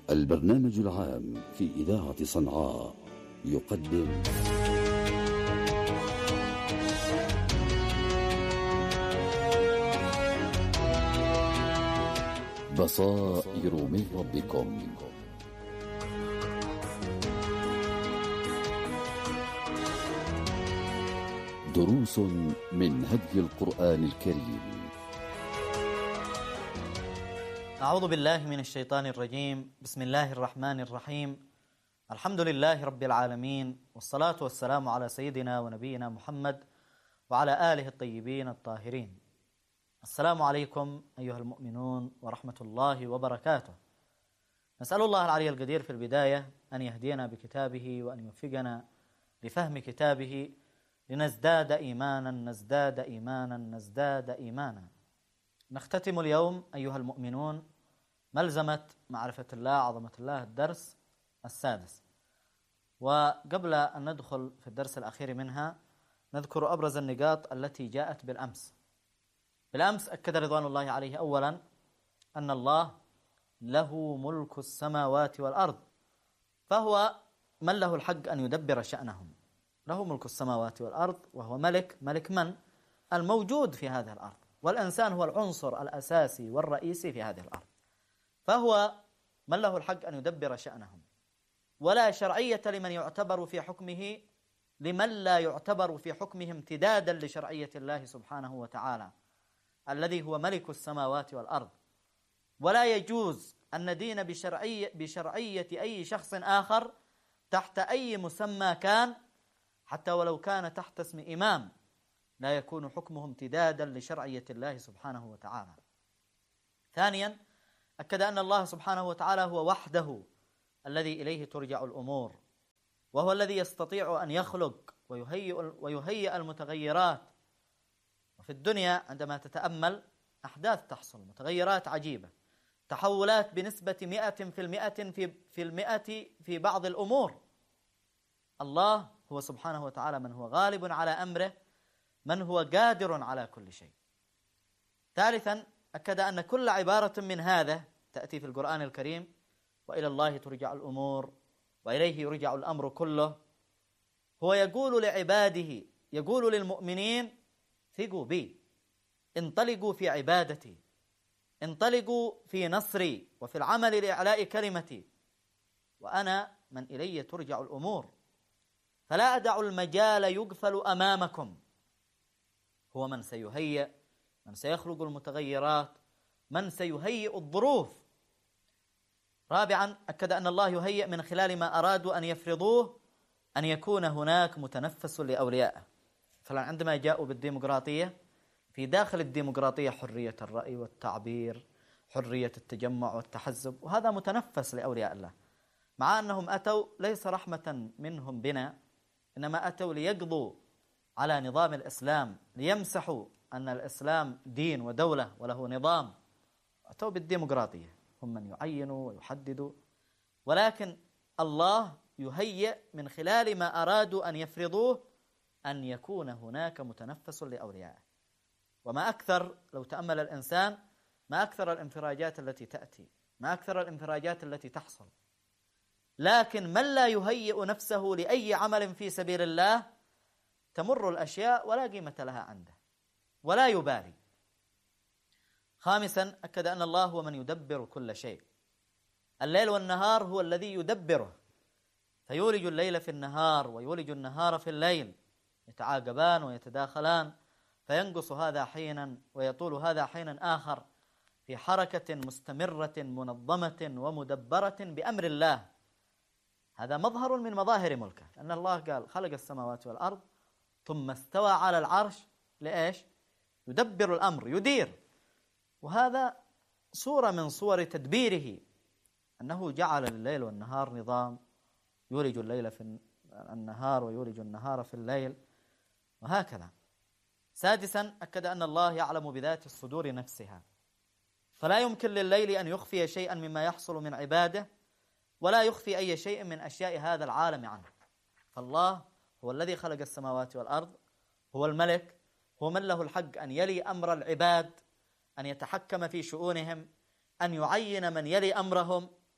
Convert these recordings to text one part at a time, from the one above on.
البرنامج العام في إذاعة صنعاء يقدم بصائر من ربكم. دروس من هدي القرآن الكريم. أعوذ بالله من الشيطان الرجيم. بسم الله الرحمن الرحيم. الحمد لله رب العالمين، والصلاة والسلام على سيدنا ونبينا محمد وعلى آله الطيبين الطاهرين. السلام عليكم أيها المؤمنون ورحمة الله وبركاته. نسأل الله العلي القدير في البداية أن يهدينا بكتابه وأن يوفقنا لفهم كتابه لنزداد إيمانا نزداد إيمانا نزداد إيمانا. نختتم اليوم أيها المؤمنون ملزمة معرفة الله عظمة الله، الدرس السادس. وقبل أن ندخل في الدرس الأخير منها نذكر أبرز النقاط التي جاءت بالأمس. بالأمس أكد رضوان الله عليه أولا أن الله له ملك السماوات والأرض، فهو من له الحق أن يدبر شأنهم. له ملك السماوات والأرض، وهو ملك من؟ الموجود في هذه الأرض، والإنسان هو العنصر الأساسي والرئيسي في هذه الأرض، فهو من له الحق أن يدبر شأنهم. ولا شرعية لمن يعتبر في حكمه لمن لا يعتبر في حكمه امتدادا لشرعية الله سبحانه وتعالى الذي هو ملك السماوات والأرض. ولا يجوز أن ندين بشرعية أي شخص آخر تحت أي مسمى كان، حتى ولو كان تحت اسم إمام، لا يكون حكمه امتدادا لشرعية الله سبحانه وتعالى. ثانيا أكد أن الله سبحانه وتعالى هو وحده الذي إليه ترجع الأمور، وهو الذي يستطيع أن يخلق ويهيئ المتغيرات. وفي الدنيا عندما تتأمل أحداث تحصل، متغيرات عجيبة، تحولات بنسبة 100% في بعض الأمور. الله هو سبحانه وتعالى من هو غالب على أمره، من هو قادر على كل شيء. ثالثا أكد أن كل عبارة من هذا تأتي في القرآن الكريم: وإلى الله ترجع الأمور وإليه يرجع الأمر كله. هو يقول لعباده، يقول للمؤمنين: ثقوا بي، انطلقوا في عبادتي، انطلقوا في نصري وفي العمل لإعلاء كلمتي، وأنا من إلي ترجع الأمور، فلا أدع المجال يقفل أمامكم. هو من سيهيئ، من سيخلق المتغيرات، من سيهيئ الظروف. رابعا أكد أن الله يهيئ من خلال ما أرادوا أن يفرضوه أن يكون هناك متنفس لأوليائه. فعندما جاءوا بالديمقراطية، في داخل الديمقراطية حرية الرأي والتعبير، حرية التجمع والتحزب، وهذا متنفس لأولياء الله، مع أنهم أتوا ليس رحمة منهم بنا، إنما أتوا ليقضوا على نظام الإسلام، ليمسحوا أن الإسلام دين ودولة وله نظام. أتوا بالديمقراطية، هم من يعينوا ويحددوا، ولكن الله يهيئ من خلال ما أرادوا أن يفرضوه أن يكون هناك متنفس لأوليائه. وما أكثر، لو تأمل الإنسان، ما أكثر الانفراجات التي تأتي، ما أكثر الانفراجات التي تحصل. لكن من لا يهيئ نفسه لأي عمل في سبيل الله تمر الأشياء ولا قيمة لها عنده ولا يبالي. خامسا أكد أن الله هو من يدبر كل شيء. الليل والنهار هو الذي يدبره، فيولج الليل في النهار ويولج النهار في الليل، يتعاقبان ويتداخلان، فينقص هذا حينا ويطول هذا حينا آخر، في حركة مستمرة منظمة ومدبرة بأمر الله. هذا مظهر من مظاهر ملكه، لأن الله قال: خلق السماوات والأرض ثم استوى على العرش. لإيش؟ يدبر الأمر، يدير. وهذا صورة من صور تدبيره، أنه جعل الليل والنهار نظام، يولج الليل في النهار ويولج النهار في الليل، وهكذا. سادسا أكد أن الله يعلم بذات الصدور نفسها، فلا يمكن لليل أن يخفي شيئا مما يحصل من عباده، ولا يخفي أي شيء من أشياء هذا العالم عنه. فالله هو الذي خلق السماوات والأرض، هو الملك، هو من له الحق أن يلي أمر العباد، أن يتحكم في شؤونهم، أن يعين من يلي أمرهم.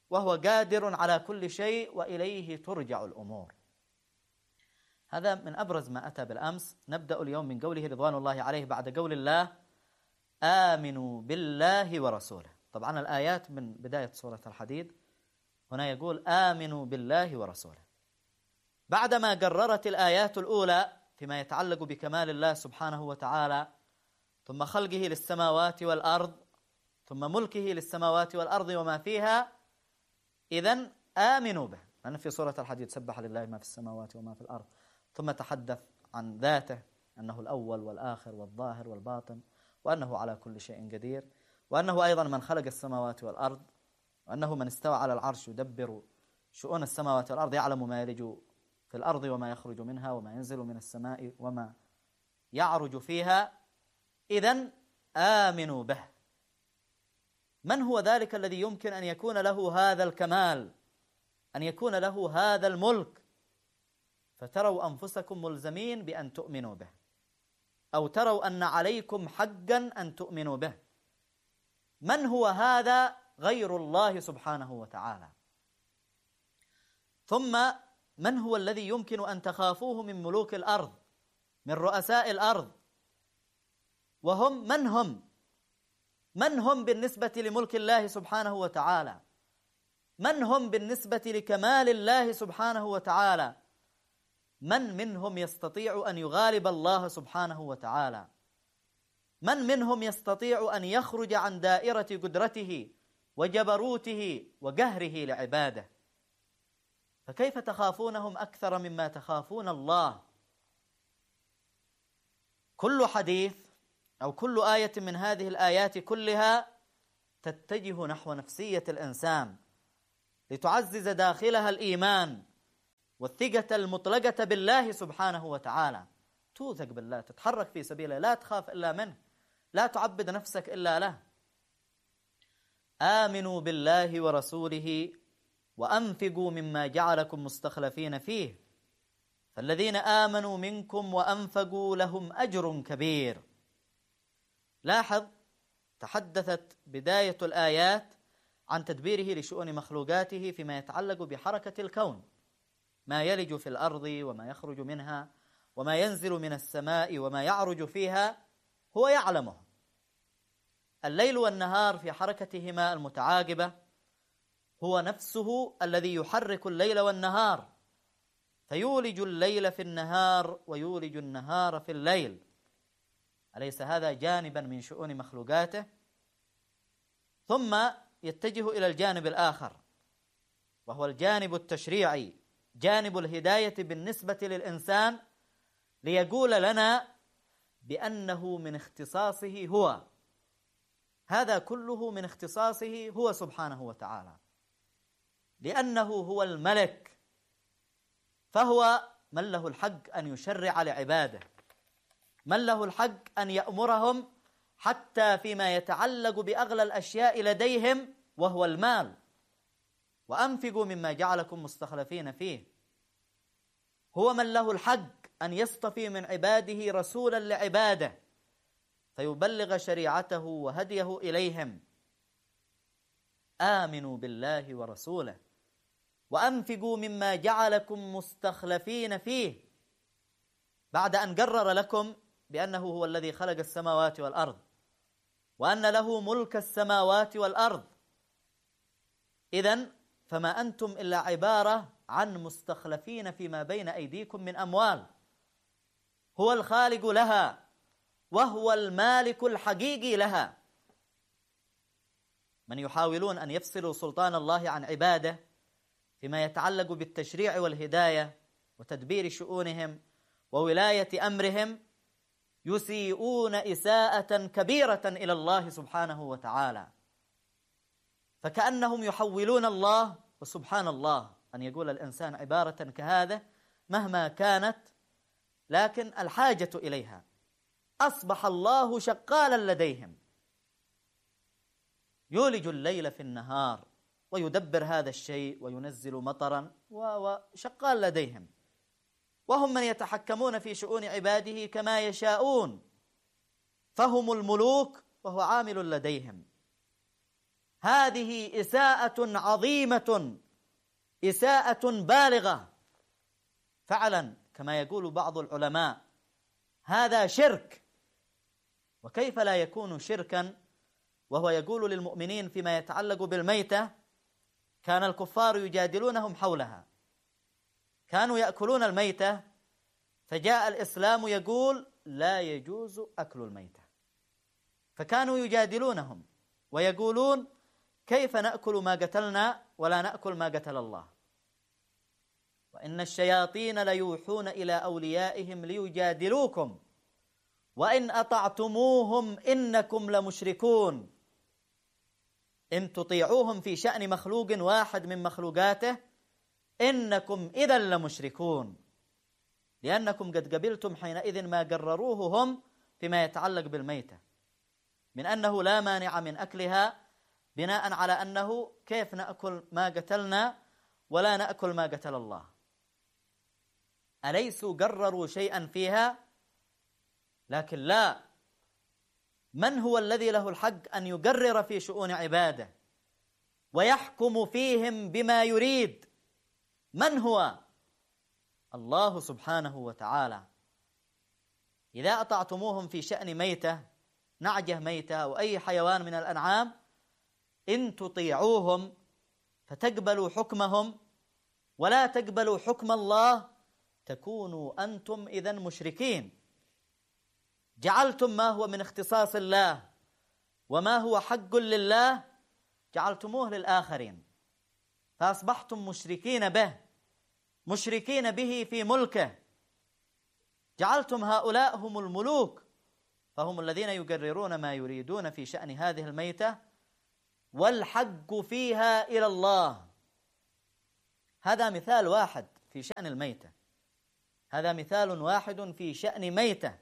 وهو قادر على كل شيء وإليه ترجع الأمور. هذا من أبرز ما أتى بالأمس. نبدأ اليوم من قوله رضوان الله عليه بعد قول الله آمنوا بالله ورسوله. طبعا الآيات من بداية سورة الحديد، هنا يقول آمنوا بالله ورسوله. بعدما قررت الآيات الأولى فيما يتعلق بكمال الله سبحانه وتعالى، ثم خلقه للسماوات والأرض، ثم ملكه للسماوات والأرض وما فيها، إذن آمنوا به. لأن في سورة الحديد سبح لله ما في السماوات وما في الأرض، ثم تحدث عن ذاته أنه الأول والآخر والظاهر والباطن، وأنه على كل شيء قدير، وأنه أيضا من خلق السماوات والأرض، وأنه من استوى على العرش يدبر شؤون السماوات والأرض، يعلم ما يلج في الأرض وما يخرج منها وما ينزل من السماء وما يعرج فيها. إذن آمنوا به. من هو ذلك الذي يمكن أن يكون له هذا الكمال، أن يكون له هذا الملك، فتروا أنفسكم ملزمين بأن تؤمنوا به، أو تروا أن عليكم حقا أن تؤمنوا به؟ من هو هذا غير الله سبحانه وتعالى؟ ثم من هو الذي يمكن أن تخافوه من ملوك الأرض، من رؤساء الأرض؟ وهم من هم؟ من هم بالنسبة لملك الله سبحانه وتعالى؟ من هم بالنسبة لكمال الله سبحانه وتعالى؟ من منهم يستطيع أن يغالب الله سبحانه وتعالى؟ من منهم يستطيع أن يخرج عن دائرة قدرته وجبروته وقهره لعباده؟ فكيف تخافونهم أكثر مما تخافون الله؟ كل حديث أو كل آية من هذه الآيات كلها تتجه نحو نفسية الإنسان لتعزز داخلها الإيمان والثقة المطلقة بالله سبحانه وتعالى. توثق بالله، تتحرك في سبيله، لا تخاف إلا منه، لا تعبد نفسك إلا له. آمنوا بالله ورسوله وأنفقوا مما جعلكم مستخلفين فيه فالذين آمنوا منكم وأنفقوا لهم أجر كبير. لاحظ، تحدثت بداية الآيات عن تدبيره لشؤون مخلوقاته فيما يتعلق بحركة الكون، ما يلج في الأرض وما يخرج منها وما ينزل من السماء وما يعرج فيها هو يعلمه. الليل والنهار في حركتهما المتعاقبة هو نفسه الذي يحرك الليل والنهار، فيولج الليل في النهار ويولج النهار في الليل. أليس هذا جانبا من شؤون مخلوقاته؟ ثم يتجه إلى الجانب الآخر وهو الجانب التشريعي، جانب الهداية بالنسبة للإنسان، ليقول لنا بأنه من اختصاصه هو، هذا كله من اختصاصه هو سبحانه وتعالى، لأنه هو الملك، فهو من له الحق أن يشرع لعباده، من له الحق أن يأمرهم حتى فيما يتعلق بأغلى الأشياء لديهم وهو المال. وأنفقوا مما جعلكم مستخلفين فيه. هو من له الحق أن يصطفي من عباده رسولا لعباده فيبلغ شريعته وهديه إليهم. آمنوا بالله ورسوله وأنفقوا مما جعلكم مستخلفين فيه، بعد أن قرر لكم بأنه هو الذي خلق السماوات والأرض وأن له ملك السماوات والأرض. إذن فما أنتم إلا عبارة عن مستخلفين فيما بين أيديكم من أموال، هو الخالق لها وهو المالك الحقيقي لها. من يحاولون أن يفصلوا سلطان الله عن عباده فيما يتعلق بالتشريع والهداية وتدبير شؤونهم وولاية أمرهم يسيئون إساءة كبيرة إلى الله سبحانه وتعالى، فكأنهم يحولون الله. وسبحان الله أن يقول الإنسان عبارة كهذا مهما كانت، لكن الحاجة إليها. أصبح الله شقالا لديهم، يولج الليل في النهار ويدبر هذا الشيء وينزل مطرا وشقال لديهم، وهم من يتحكمون في شؤون عباده كما يشاءون، فهم الملوك وهو عامل لديهم. هذه إساءة عظيمة، إساءة بالغة فعلا، كما يقول بعض العلماء هذا شرك. وكيف لا يكون شركا وهو يقول للمؤمنين فيما يتعلق بالميتة كان الكفار يجادلونهم حولها، كانوا يأكلون الميتة، فجاء الإسلام يقول لا يجوز أكل الميتة، فكانوا يجادلونهم ويقولون كيف نأكل ما قتلنا ولا نأكل ما قتل الله، وإن الشياطين ليوحون إلى أوليائهم ليجادلوكم وإن أطعتموهم إنكم لمشركون. إن تطيعوهم في شأن مخلوق واحد من مخلوقاته إنكم إذا لمشركون، لأنكم قد قبلتم حينئذ ما قرروه هم فيما يتعلق بالميتة من أنه لا مانع من أكلها، بناء على أنه كيف نأكل ما قتلنا ولا نأكل ما قتل الله. أليسوا قرروا شيئا فيها؟ لكن لا، من هو الذي له الحق أن يقرر في شؤون عباده ويحكم فيهم بما يريد؟ من هو؟ الله سبحانه وتعالى. إذا أطعتموهم في شأن ميتة، نعجة ميتة أو أي حيوان من الأنعام، إن تطيعوهم فتقبلوا حكمهم ولا تقبلوا حكم الله تكونوا أنتم إذن مشركين، جعلتم ما هو من اختصاص الله وما هو حق لله جعلتموه للآخرين، فأصبحتم مشركين به، مشركين به في ملكه، جعلتم هؤلاء هم الملوك، فهم الذين يقررون ما يريدون في شأن هذه الميتة والحق فيها إلى الله. هذا مثال واحد في شأن الميتة، هذا مثال واحد في شأن ميتة.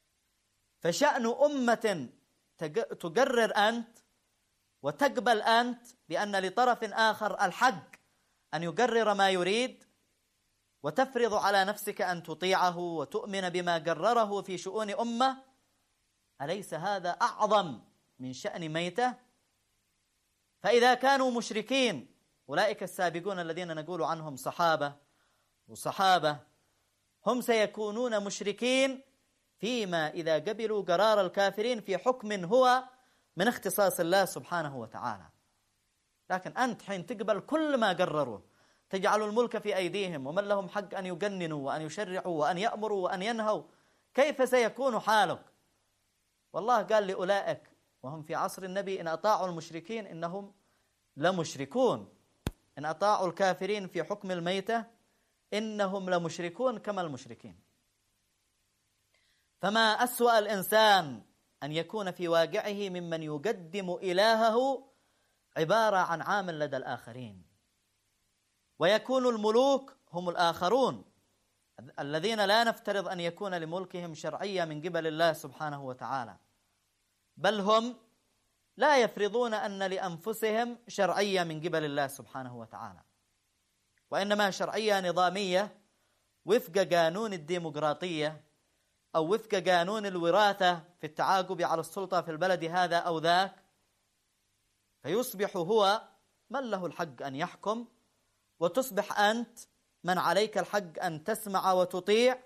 فشأن أمة تقرر أنت وتقبل أنت بأن لطرف آخر الحق أن يقرر ما يريد، وتفرض على نفسك أن تطيعه وتؤمن بما قرره في شؤون أمة، أليس هذا أعظم من شأن ميتة؟ فإذا كانوا مشركين أولئك السابقون الذين نقول عنهم صحابة وصحابة هم سيكونون مشركين فيما إذا قبلوا قرار الكافرين في حكم هو من اختصاص الله سبحانه وتعالى. لكن أنت حين تقبل كل ما قرروا، تجعل الملك في أيديهم ومن لهم حق أن يقننوا وأن يشرعوا وأن يأمروا وأن ينهوا، كيف سيكون حالك؟ والله قال لأولئك وهم في عصر النبي إن أطاعوا المشركين إنهم لمشركون، إن أطاعوا الكافرين في حكم الميتة إنهم لمشركون كما المشركين. فما أسوأ الإنسان أن يكون في واقعه ممن يقدم إلهه عبارة عن عامل لدى الآخرين، ويكون الملوك هم الآخرون الذين لا نفترض أن يكون لملكهم شرعية من قبل الله سبحانه وتعالى، بل هم لا يفرضون أن لأنفسهم شرعية من قبل الله سبحانه وتعالى، وإنما شرعية نظامية وفق قانون الديمقراطية أو وفق قانون الوراثة في التعاقب على السلطة في البلد هذا أو ذاك، فيصبح هو من له الحق أن يحكم، وتصبح أنت من عليك الحق أن تسمع وتطيع.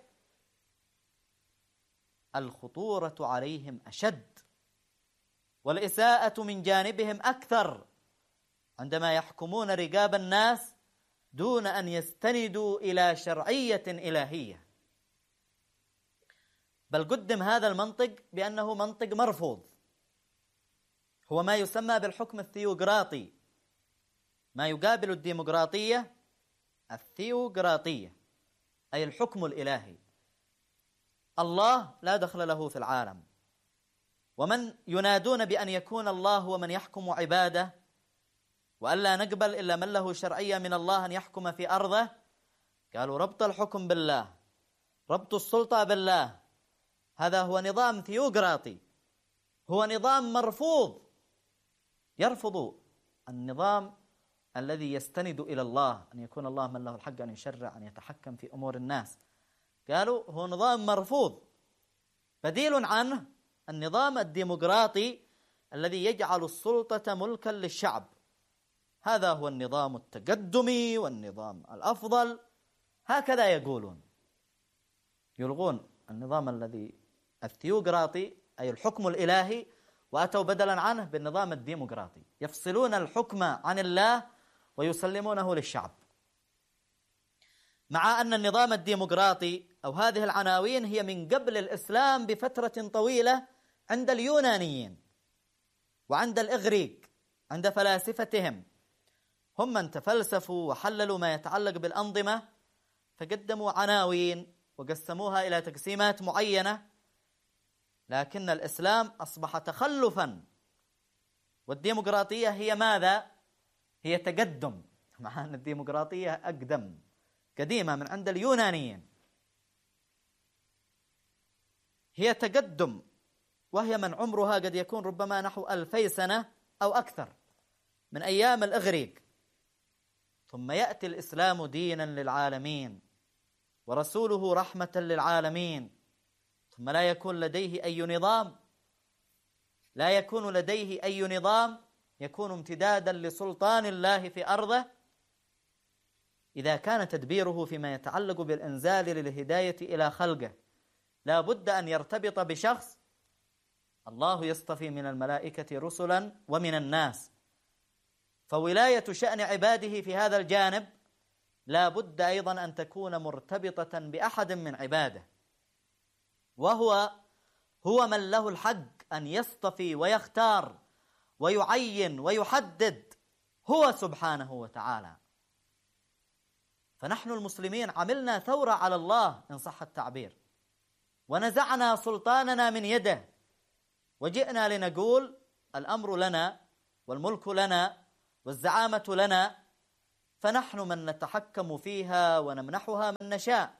الخطورة عليهم أشد والإساءة من جانبهم أكثر عندما يحكمون رقاب الناس دون أن يستندوا إلى شرعية إلهية. بل قدم هذا المنطق بأنه منطق مرفوض، هو ما يسمى بالحكم الثيوقراطي، ما يقابل الديمقراطية الثيوقراطية، أي الحكم الإلهي. الله لا دخل له في العالم، ومن ينادون بأن يكون الله هو من يحكم عباده وألا نقبل إلا من له شرعية من الله أن يحكم في أرضه، قالوا ربط الحكم بالله، ربط السلطة بالله، هذا هو نظام ثيوقراطي، هو نظام مرفوض، يرفض النظام الذي يستند إلى الله، أن يكون الله من له الحق أن يشرع أن يتحكم في أمور الناس. قالوا هو نظام مرفوض. بديل عنه النظام الديمقراطي الذي يجعل السلطة ملكا للشعب. هذا هو النظام التقدمي والنظام الأفضل، هكذا يقولون. يلغون النظام الذي الثيوقراطي أي الحكم الإلهي، وأتوا بدلا عنه بالنظام الديمقراطي، يفصلون الحكم عن الله ويسلمونه للشعب. مع أن النظام الديمقراطي أو هذه العناوين هي من قبل الإسلام بفترة طويلة عند اليونانيين وعند الإغريق، عند فلاسفتهم، هم من تفلسفوا وحللوا ما يتعلق بالأنظمة، فقدموا عناوين وقسموها إلى تقسيمات معينة. لكن الإسلام أصبح تخلفا، والديمقراطية هي ماذا؟ هي تقدم، مع أن الديمقراطية أقدم، قديمة من عند اليونانيين. هي تقدم، وهي من عمرها قد يكون ربما نحو 2000 سنة أو أكثر من أيام الإغريق. ثم يأتي الإسلام دينا للعالمين ورسوله رحمة للعالمين، ثم لا يكون لديه أي نظام، لا يكون لديه أي نظام يكون امتدادا لسلطان الله في أرضه. إذا كان تدبيره فيما يتعلق بالإنزال للهداية إلى خلقه لا بد أن يرتبط بشخص، الله يصطفي من الملائكة رسلا ومن الناس، فولاية شأن عباده في هذا الجانب لا بد أيضا أن تكون مرتبطة بأحد من عباده، وهو من له الحق أن يصطفي ويختار ويعين ويحدد، هو سبحانه وتعالى. فنحن المسلمين عملنا ثورة على الله إن صح التعبير، ونزعنا سلطاننا من يده، وجئنا لنقول الأمر لنا والملك لنا والزعامة لنا، فنحن من نتحكم فيها ونمنحها من نشاء.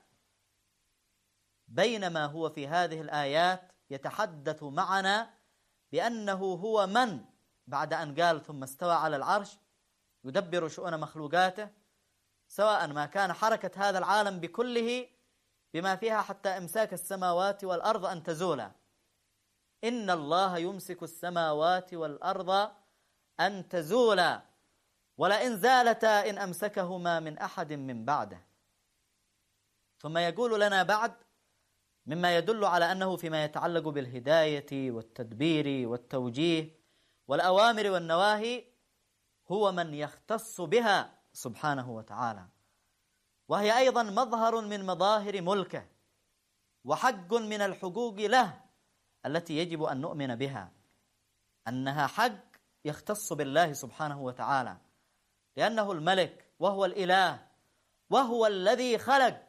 بينما هو في هذه الآيات يتحدث معنا بأنه هو من بعد أن قال ثم استوى على العرش يدبر شؤون مخلوقاته، سواء ما كان حركة هذا العالم بكله بما فيها حتى إمساك السماوات والأرض أن تزولا. إن الله يمسك السماوات والأرض أن تزولا ولئن زالتا إن أمسكهما من أحد من بعده. ثم يقول لنا بعد مما يدل على أنه فيما يتعلق بالهداية والتدبير والتوجيه والأوامر والنواهي هو من يختص بها سبحانه وتعالى، وهي أيضا مظهر من مظاهر ملكه وحق من الحقوق له التي يجب أن نؤمن بها، أنها حق يختص بالله سبحانه وتعالى، لأنه الملك وهو الإله وهو الذي خلق.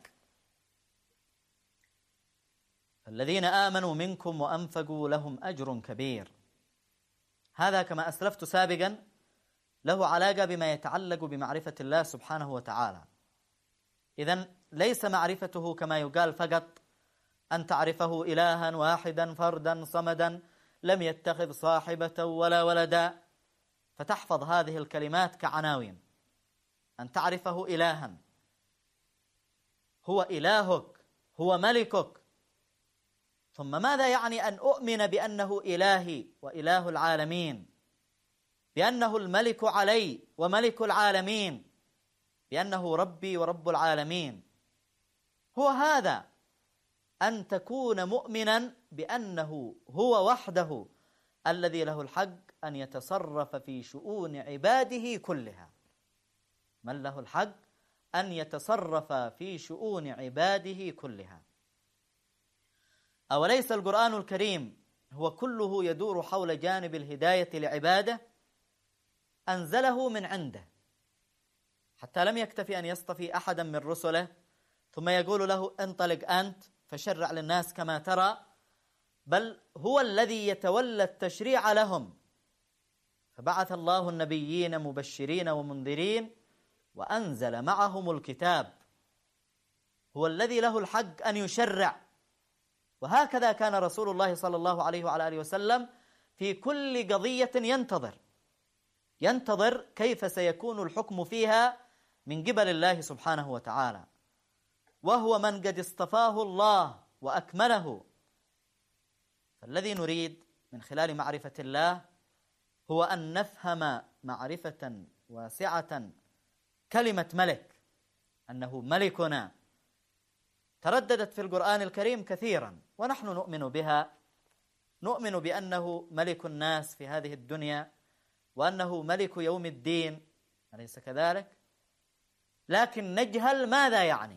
الذين آمنوا منكم وأنفقوا لهم أجر كبير. هذا كما أسلفت سابقا له علاقة بما يتعلق بمعرفة الله سبحانه وتعالى. إذن ليس معرفته كما يقال فقط أن تعرفه إلها واحدا فردا صمدا لم يتخذ صاحبة ولا ولدا، فتحفظ هذه الكلمات كعناوين. أن تعرفه إلها، هو إلهك، هو ملكك. ثم ماذا يعني أن أؤمن بأنه إلهي وإله العالمين، بأنه الملك علي وملك العالمين، بأنه ربي ورب العالمين؟ هو هذا أن تكون مؤمنا بأنه هو وحده الذي له الحق أن يتصرف في شؤون عباده كلها. من له الحق أن يتصرف في شؤون عباده كلها. أوليس القرآن الكريم هو كله يدور حول جانب الهداية لعباده؟ أنزله من عنده، حتى لم يكتفي أن يصطفي أحدا من رسله ثم يقول له انطلق أنت فشرع للناس كما ترى، بل هو الذي يتولى التشريع لهم. فبعث الله النبيين مبشرين ومنذرين وأنزل معهم الكتاب. هو الذي له الحق أن يشرع. وهكذا كان رسول الله صلى الله عليه وعلى آله وسلم في كل قضية ينتظر كيف سيكون الحكم فيها من قبل الله سبحانه وتعالى، وهو من قد اصطفاه الله وأكمله. فالذي نريد من خلال معرفة الله هو أن نفهم معرفة واسعة كلمة ملك، أنه ملكنا ترددت في القرآن الكريم كثيرا ونحن نؤمن بها، نؤمن بأنه ملك الناس في هذه الدنيا وأنه ملك يوم الدين، أليس كذلك؟ لكن نجهل ماذا يعني،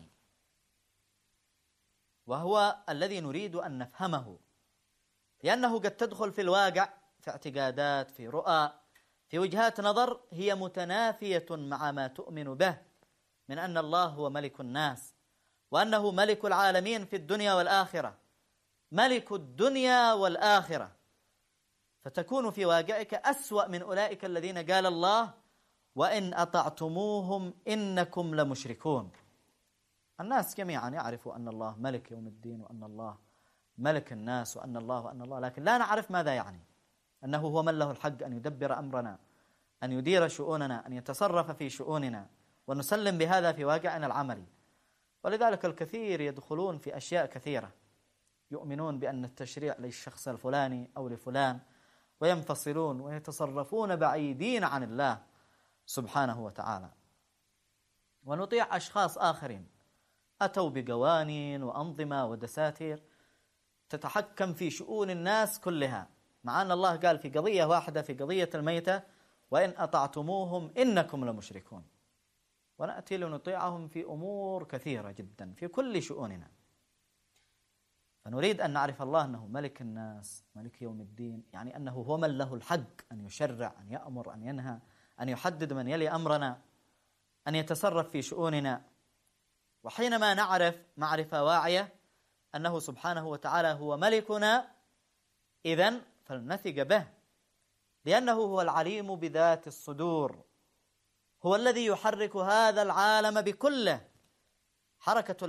وهو الذي نريد أن نفهمه، لأنه قد تدخل في الواقع في اعتقادات، في رؤى، في وجهات نظر هي متنافية مع ما تؤمن به من أن الله هو ملك الناس وأنه ملك العالمين في الدنيا والآخرة، ملك الدنيا والآخرة، فتكون في واقعك أسوأ من أولئك الذين قال الله وإن أطعتموهم إنكم لمشركون. الناس جميعا يعرفوا أن الله ملك يوم الدين وأن الله ملك الناس وأن الله، لكن لا نعرف ماذا يعني، أنه هو من له الحق أن يدبر أمرنا، أن يدير شؤوننا، أن يتصرف في شؤوننا، ونسلم بهذا في واقعنا العملي. ولذلك الكثير يدخلون في أشياء كثيرة، يؤمنون بأن التشريع للشخص الفلاني أو لفلان، وينفصلون ويتصرفون بعيدين عن الله سبحانه وتعالى. ونطيع أشخاص آخرين أتوا بقوانين وأنظمة ودساتير تتحكم في شؤون الناس كلها، مع أن الله قال في قضية واحدة، في قضية الميتة، وإن أطعتموهم إنكم لمشركون، ونأتي لنطيعهم في أمور كثيرة جدا في كل شؤوننا. فنريد أن نعرف الله أنه ملك الناس، ملك يوم الدين، يعني أنه هو من له الحق أن يشرع، أن يأمر، أن ينهى، أن يحدد من يلي أمرنا، أن يتصرف في شؤوننا. وحينما نعرف معرفة واعية أنه سبحانه وتعالى هو ملكنا، إذن فلنثق به، لأنه هو العليم بذات الصدور، هو الذي يحرك هذا العالم بكله. حركة